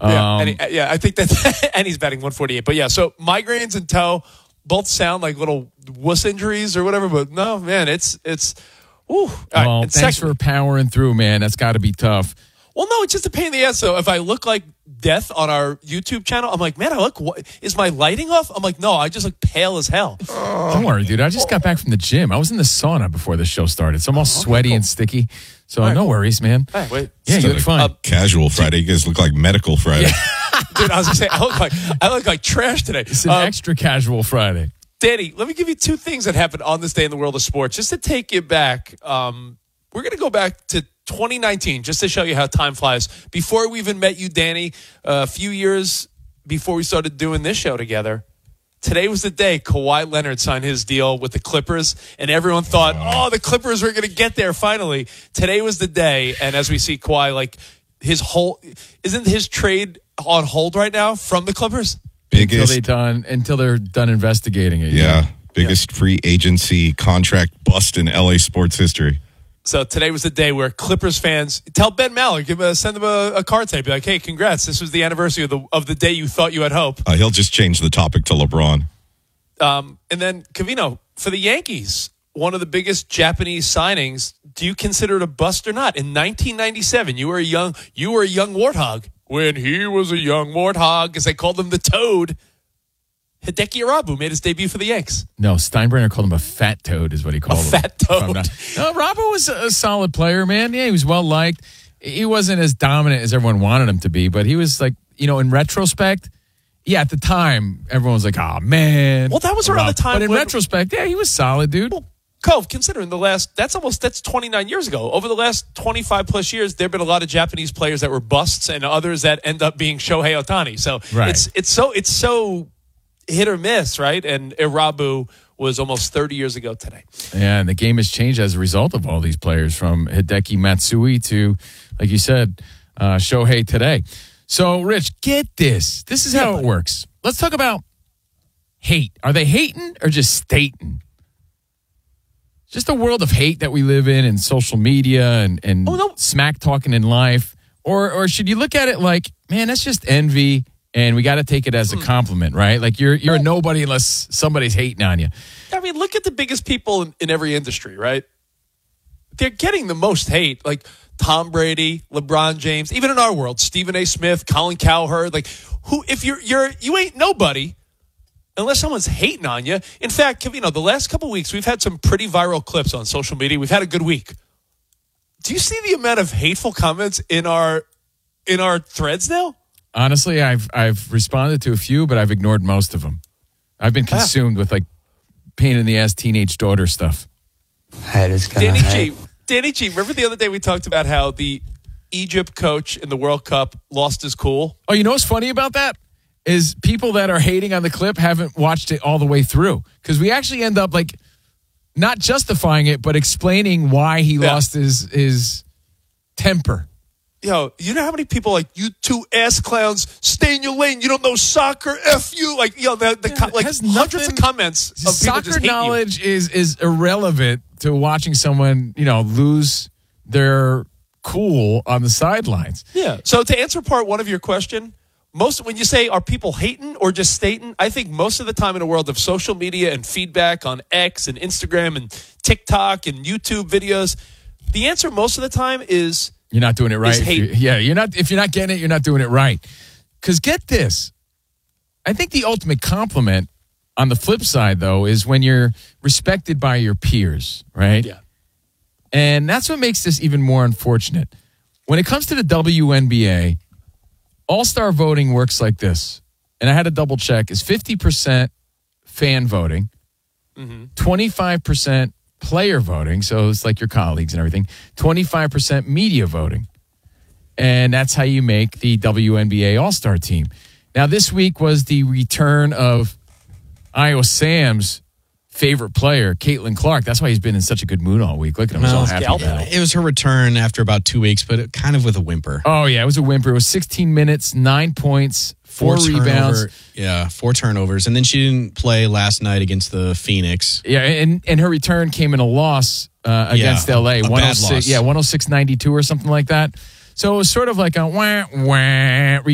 I think that, and he's batting 148. But yeah, so migraines and toe both sound like little wuss injuries or whatever. But no, man, it's. Whew. Well, thanks for powering through, man. That's got to be tough. Well, no, it's just a pain in the ass. So if I look like death on our YouTube channel, I'm like, man, is my lighting off? I'm like, no, I just look pale as hell. Don't worry, dude. I just got back from the gym. I was in the sauna before the show started, so I'm all sweaty and sticky. So no worries, man. Hey, wait. Yeah, you look fine. Casual Friday. You guys look like medical Friday. Yeah. Dude, I was going to say, I look like trash today. It's an extra casual Friday. Danny, let me give you two things that happened on this day in the world of sports. Just to take you back, we're going to go back to 2019, just to show you how time flies. Before we even met you, Danny, a few years before we started doing this show together, today was the day Kawhi Leonard signed his deal with the Clippers, and everyone thought, the Clippers were going to get there finally. Today was the day, and as we see Kawhi, like, isn't his trade on hold right now from the Clippers? Until they're done investigating it. Yeah. Biggest free agency contract bust in LA sports history. So today was the day where Clippers fans tell Ben Maller, send them a card tape, be like, "Hey, congrats! This was the anniversary of the day you thought you had hope." He'll just change the topic to LeBron. And then Covino for the Yankees, one of the biggest Japanese signings. Do you consider it a bust or not? In 1997, you were a young warthog. When he was a young warthog, as they called him, the Toad. Hideki Arabu made his debut for the Yanks. No, Steinbrenner called him a fat toad, is what he called him. A fat toad. No, Arabu was a solid player, man. Yeah, he was well liked. He wasn't as dominant as everyone wanted him to be, but he was like, in retrospect, yeah, at the time, everyone was like, oh, man. Well, that was around the time. But in retrospect, yeah, he was solid, dude. Well, Cove, considering that's 29 years ago. Over the last 25 plus years, there have been a lot of Japanese players that were busts and others that end up being Shohei Ohtani. So it's so hit or miss, right? And Irabu was almost 30 years ago today. Yeah, and the game has changed as a result of all these players, from Hideki Matsui to, like you said, Shohei today. So, Rich, get this. This is how it works. Let's talk about hate. Are they hating or just stating? Just a world of hate that we live in, and social media and smack talking in life. Or should you look at it like, man, that's just envy, and we got to take it as a compliment, right? Like you're a nobody unless somebody's hating on you. I mean, look at the biggest people in every industry, right? They're getting the most hate, like Tom Brady, LeBron James, even in our world, Stephen A. Smith, Colin Cowherd. Like, who? If you ain't nobody unless someone's hating on you. In fact, the last couple of weeks we've had some pretty viral clips on social media. We've had a good week. Do you see the amount of hateful comments in our threads now? Honestly, I've responded to a few, but I've ignored most of them. I've been consumed with like pain in the ass teenage daughter stuff. Danny G, remember the other day we talked about how the Egypt coach in the World Cup lost his cool? Oh, you know what's funny about that? Is people that are hating on the clip haven't watched it all the way through. Because we actually end up like not justifying it, but explaining why he lost his temper. Yo, you know how many people like, you two ass clowns, stay in your lane, you don't know soccer, F you. Like, hundreds of comments of people soccer just hate knowledge is irrelevant to watching someone, lose their cool on the sidelines. Yeah. So to answer part one of your question, when you say, are people hating or just stating, I think most of the time in a world of social media and feedback on X and Instagram and TikTok and YouTube videos, the answer most of the time is, you're not doing it right. If you're not getting it, you're not doing it right. Because get this. I think the ultimate compliment on the flip side, though, is when you're respected by your peers, right? Yeah. And that's what makes this even more unfortunate. When it comes to the WNBA, All-Star voting works like this. And I had to double check. It's 50% fan voting, 25% player voting, so it's like your colleagues and everything, 25% media voting. And that's how you make the WNBA All-Star team. Now, this week was the return of Iowa Sam's favorite player, Caitlin Clark. That's why he's been in such a good mood all week. Look at him, he's all happy about it. It was her return after about 2 weeks, but kind of with a whimper. Oh, yeah, it was a whimper. It was 16 minutes, 9 points, 4 rebounds. Yeah, 4 turnovers. And then she didn't play last night against the Phoenix. Yeah, and her return came in a loss against LA. 106, 106-92 or something like that. So it was sort of like a wah, wah